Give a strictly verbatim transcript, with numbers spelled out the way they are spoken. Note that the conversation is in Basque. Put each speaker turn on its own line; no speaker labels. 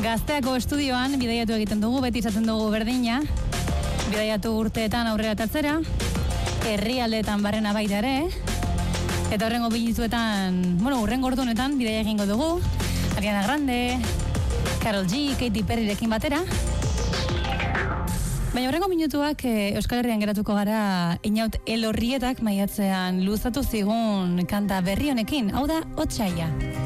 Gazteako estudioan bidaiatu egiten dugu, beti izaten dugu berdina. Bidaiatu urteetan aurrera tatzera, herrialdeetan barrena baita ere. Eta horrengo bilituetan, bueno, urrengo ordunetan bidaia egingo dugu. Ariana Grande, Karol G, Katy Perryrekin batera. Baina horrengo minutuak eh, Euskal Herrian geratuko gara Inaut Elorrietak maiatzean luzatu zigun kanta berri honekin, hau da Otsaia.